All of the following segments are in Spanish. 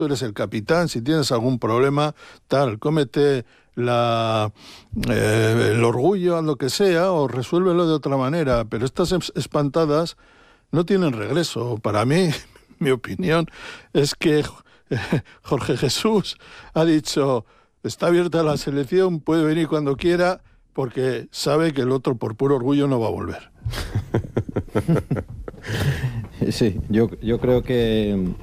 tú eres el capitán, si tienes algún problema, tal, cómete el orgullo, haz lo que sea, o resuélvelo de otra manera, pero estas espantadas no tienen regreso. Para mí, mi opinión es que Jorge Jesús ha dicho, está abierta la selección, puede venir cuando quiera, porque sabe que el otro por puro orgullo no va a volver. Sí, yo creo que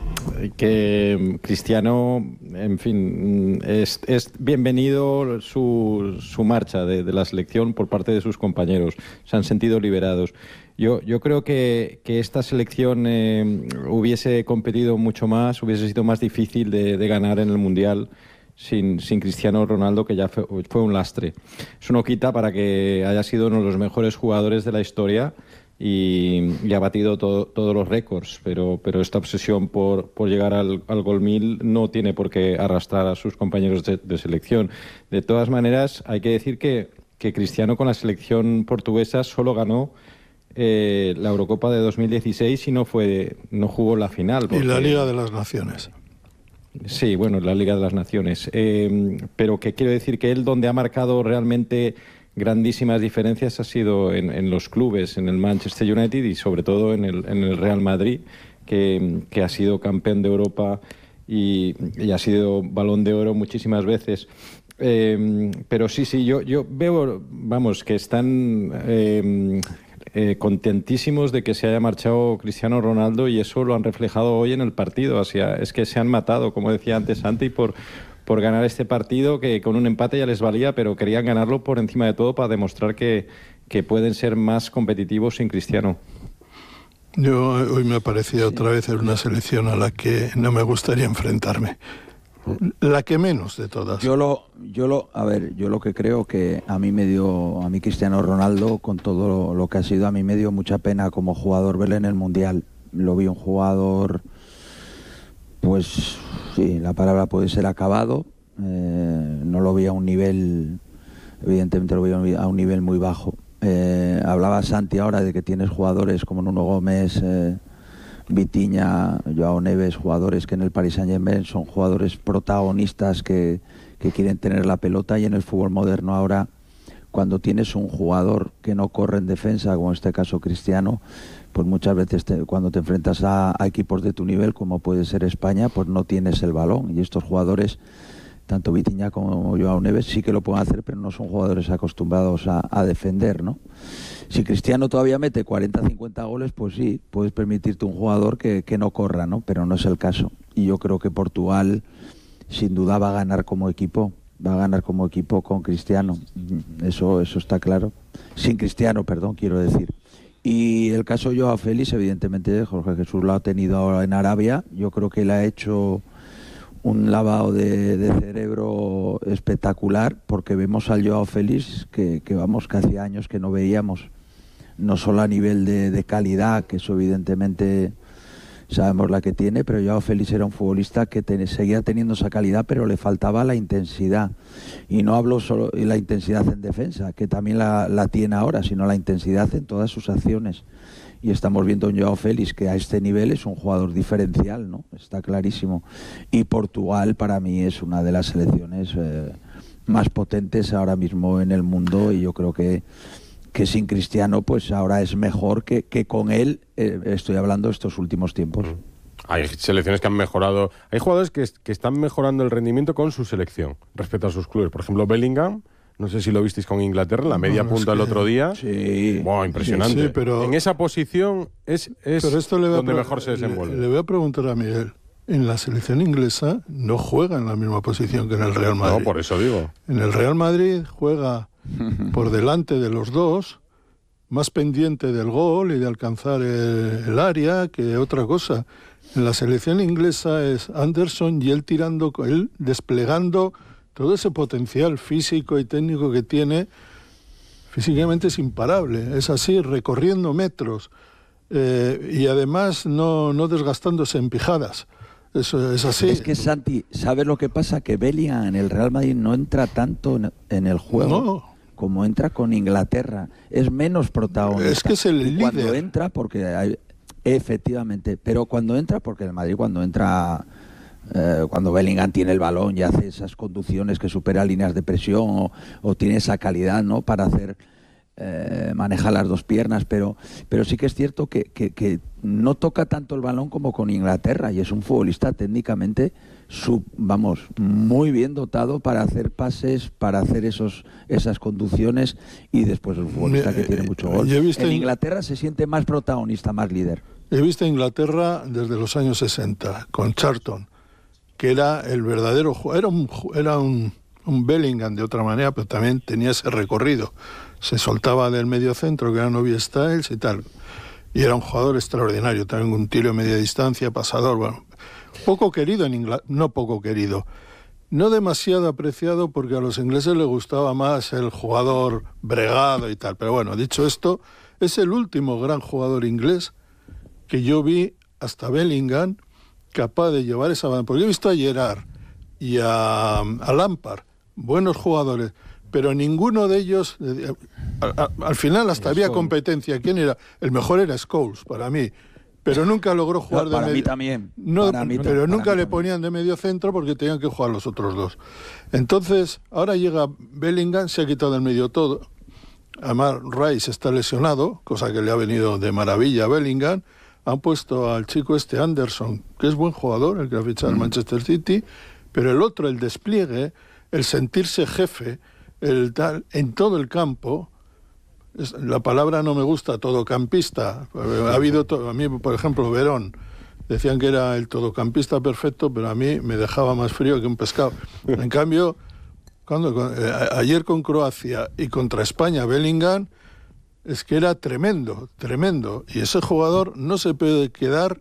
Cristiano, en fin, es bienvenido su marcha de la selección por parte de sus compañeros. Se han sentido liberados. Yo creo que esta selección hubiese competido mucho más, hubiese sido más difícil de ganar en el Mundial sin Cristiano Ronaldo, que ya fue un lastre. Eso no quita para que haya sido uno de los mejores jugadores de la historia y ha batido todos los récords, pero esta obsesión por llegar al gol 1000 no tiene por qué arrastrar a sus compañeros de selección. De todas maneras, hay que decir que Cristiano con la selección portuguesa solo ganó la Eurocopa de 2016 y no jugó la final. Y la Liga de las Naciones. Sí, bueno, la Liga de las Naciones. Pero que quiero decir que él donde ha marcado realmente grandísimas diferencias ha sido en los clubes, en el Manchester United y sobre todo en el Real Madrid, que ha sido campeón de Europa y ha sido Balón de Oro muchísimas veces. Pero sí, yo veo, vamos, que están contentísimos de que se haya marchado Cristiano Ronaldo y eso lo han reflejado hoy en el partido. O sea, es que se han matado, como decía antes Santi, por ganar este partido, que con un empate ya les valía, pero querían ganarlo por encima de todo para demostrar que pueden ser más competitivos sin Cristiano. Yo hoy me ha parecido otra vez en una selección a la que no me gustaría enfrentarme. La que menos de todas. Yo lo que creo que a mí Cristiano Ronaldo, con todo lo que ha sido, a mí me dio mucha pena como jugador verle en el Mundial. Lo vi un jugador, pues sí, la palabra puede ser acabado. No lo vi a un nivel, evidentemente lo vi a un nivel muy bajo. Hablaba Santi ahora de que tienes jugadores como Nuno Gómez, Vitinha, Joao Neves, jugadores que en el Paris Saint-Germain son jugadores protagonistas que quieren tener la pelota, y en el fútbol moderno ahora, cuando tienes un jugador que no corre en defensa, como en este caso Cristiano, pues muchas veces cuando te enfrentas a equipos de tu nivel, como puede ser España, pues no tienes el balón, y estos jugadores, tanto Vitinha como Joao Neves, sí que lo pueden hacer, pero no son jugadores acostumbrados a defender, ¿no? Si Cristiano todavía mete 40-50 goles, pues sí, puedes permitirte un jugador que no corra, ¿no? Pero no es el caso. Y yo creo que Portugal sin duda va a ganar como equipo con Cristiano. Eso está claro. Sin Cristiano, perdón, quiero decir. Y el caso Joao Félix, evidentemente, Jorge Jesús lo ha tenido ahora en Arabia. Yo creo que le ha hecho un lavado de cerebro espectacular, porque vemos al Joao Félix que hace años que no veíamos, no solo a nivel de calidad, que eso evidentemente sabemos la que tiene, pero Joao Félix era un futbolista que seguía teniendo esa calidad, pero le faltaba la intensidad. Y no hablo solo de la intensidad en defensa, que también la tiene ahora, sino la intensidad en todas sus acciones. Y estamos viendo un Joao Félix que a este nivel es un jugador diferencial, ¿no? Está clarísimo. Y Portugal para mí es una de las selecciones más potentes ahora mismo en el mundo, y yo creo que sin Cristiano pues ahora es mejor que con él, estoy hablando estos últimos tiempos. Hay selecciones que han mejorado, hay jugadores que están mejorando el rendimiento con su selección respecto a sus clubes. Por ejemplo, Bellingham, no sé si lo visteis con Inglaterra, la media punta el otro día. Sí. Wow, impresionante. Sí, pero en esa posición es donde mejor se desenvuelve. Le voy a preguntar a Miguel. En la selección inglesa no juega en la misma posición que en el Real Madrid. No, por eso digo. En el Real Madrid juega por delante de los dos, más pendiente del gol y de alcanzar el área que otra cosa. En la selección inglesa es Anderson y él desplegando todo ese potencial físico y técnico que tiene. Físicamente es imparable, es así, recorriendo metros, y además no desgastándose en pijadas. Eso es así. Es que, Santi, ¿sabes lo que pasa? Que Bellingham en el Real Madrid no entra tanto en el juego como entra con Inglaterra. Es menos protagonista. Es que es el líder. Cuando entra, efectivamente, pero cuando entra, porque el Madrid cuando entra Cuando Bellingham tiene el balón y hace esas conducciones que supera líneas de presión o tiene esa calidad, ¿no?, para hacer maneja las dos piernas, pero sí que es cierto que no toca tanto el balón como con Inglaterra, y es un futbolista técnicamente muy bien dotado para hacer pases, para hacer esas conducciones, y después un futbolista que tiene mucho gol. En Inglaterra se siente más protagonista, más líder. He visto a Inglaterra desde los años 60 con Charlton, que era el verdadero era un Bellingham de otra manera, pero también tenía ese recorrido. Se soltaba del medio centro, que era Novia Styles y tal. Y era un jugador extraordinario, también un tiro de media distancia, pasador. Bueno, poco querido en Inglaterra, no poco querido, no demasiado apreciado, porque a los ingleses les gustaba más el jugador bregado y tal. Pero bueno, dicho esto, es el último gran jugador inglés que yo vi hasta Bellingham capaz de llevar esa banda. Porque he visto a Gerrard y a Lampard, buenos jugadores, pero ninguno de ellos, al final hasta había competencia. ¿Quién era? El mejor era Scholes, para mí, pero nunca logró jugar para mí también. Pero nunca le ponían de medio centro porque tenían que jugar los otros dos. Entonces, ahora llega Bellingham, se ha quitado del medio todo. Además, Rice está lesionado, cosa que le ha venido de maravilla a Bellingham. Han puesto al chico Anderson, que es buen jugador, el que ha fichado el Manchester City, pero el otro, el despliegue, el sentirse jefe, el tal, en todo el campo, la palabra no me gusta, todocampista. Ha habido a mí, por ejemplo, Verón, decían que era el todocampista perfecto, pero a mí me dejaba más frío que un pescado. En cambio, ayer con Croacia y contra España, Bellingham, es que era tremendo, tremendo. Y ese jugador no se puede quedar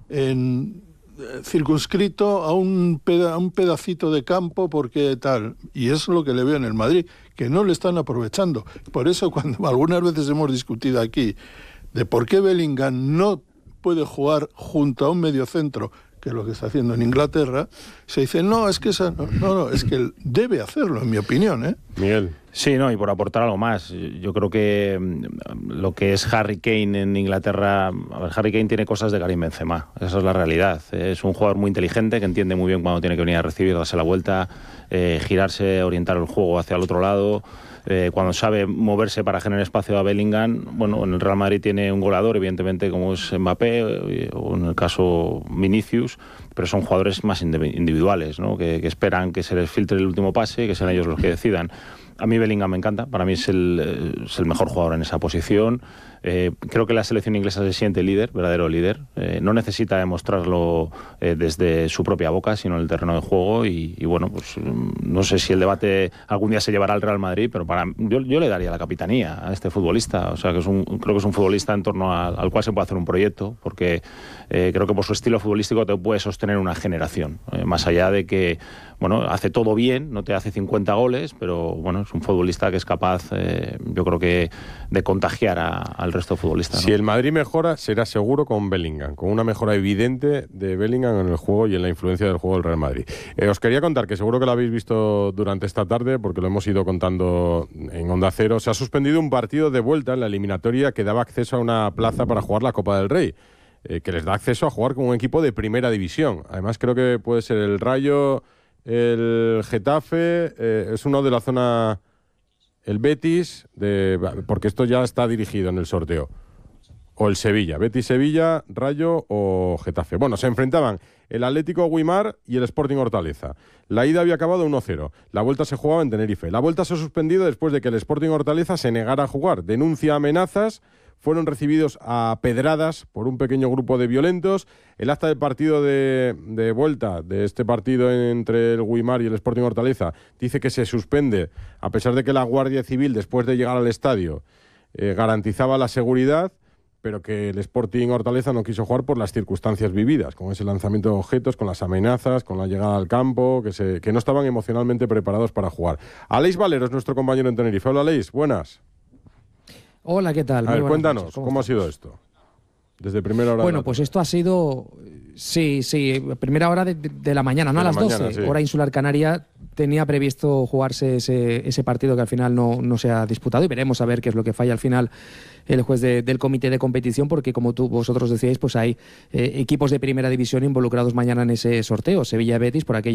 circunscrito a un pedacito de campo porque tal. Y es lo que le veo en el Madrid, que no le están aprovechando. Por eso cuando algunas veces hemos discutido aquí de por qué Bellingham no puede jugar junto a un mediocentro, que es lo que está haciendo en Inglaterra, se dice, no, es que es que él debe hacerlo, en mi opinión, ¿eh? Miguel. Sí, no, y por aportar algo más, yo creo que lo que es Harry Kane en Inglaterra, a ver, Harry Kane tiene cosas de Karim Benzema, esa es la realidad. Es un jugador muy inteligente, que entiende muy bien cuando tiene que venir a recibir, darse la vuelta, girarse, orientar el juego hacia el otro lado. Cuando sabe moverse para generar espacio a Bellingham. Bueno, en el Real Madrid tiene un goleador, evidentemente, como es Mbappé, o en el caso Vinicius, pero son jugadores más individuales, ¿no? Que esperan que se les filtre el último pase y que sean ellos los que decidan. A mí Bellingham me encanta, para mí es el mejor jugador en esa posición. Creo que la selección inglesa se siente líder, verdadero líder. No necesita demostrarlo desde su propia boca, sino en el terreno de juego. Y bueno, pues no sé si el debate algún día se llevará al Real Madrid, pero yo le daría la capitanía a este futbolista. O sea, que creo que es un futbolista en torno al cual se puede hacer un proyecto, porque creo que por su estilo futbolístico te puede sostener una generación. Más allá de que, bueno, hace todo bien, no te hace 50 goles, pero bueno, es un futbolista que es capaz, yo creo que, de contagiar al resto de futbolistas, ¿no? Si el Madrid mejora, será seguro con Bellingham, con una mejora evidente de Bellingham en el juego y en la influencia del juego del Real Madrid. Os quería contar, que seguro que lo habéis visto durante esta tarde, porque lo hemos ido contando en Onda Cero, se ha suspendido un partido de vuelta en la eliminatoria que daba acceso a una plaza para jugar la Copa del Rey, que les da acceso a jugar con un equipo de primera división. Además, creo que puede ser el Rayo, el Getafe, es uno de la zona, el Betis, porque esto ya está dirigido en el sorteo, o el Sevilla, Betis-Sevilla, Rayo o Getafe. Bueno, se enfrentaban el Atlético Guimar y el Sporting Hortaleza. La ida había acabado 1-0, la vuelta se jugaba en Tenerife. La vuelta se ha suspendido después de que el Sporting Hortaleza se negara a jugar. Denuncia amenazas, fueron recibidos a pedradas por un pequeño grupo de violentos. El acta del partido de vuelta de este partido entre el Guimar y el Sporting Hortaleza dice que se suspende a pesar de que la Guardia Civil, después de llegar al estadio, garantizaba la seguridad, pero que el Sporting Hortaleza no quiso jugar por las circunstancias vividas, con ese lanzamiento de objetos, con las amenazas, con la llegada al campo, que no estaban emocionalmente preparados para jugar. Aleix Valero es nuestro compañero en Tenerife. Hola, Aleix, buenas. Hola, ¿qué tal? A ver, cuéntanos, ¿cómo ha sido esto? Desde primera hora. Bueno, pues esto ha sido, sí, primera hora de la mañana, no a las 12, sí. Hora insular canaria. Tenía previsto jugarse ese partido que al final no se ha disputado, y veremos a ver qué es lo que falla al final el juez del comité de competición, porque como vosotros decíais, pues hay equipos de primera división involucrados mañana en ese sorteo. Sevilla-Betis, por aquello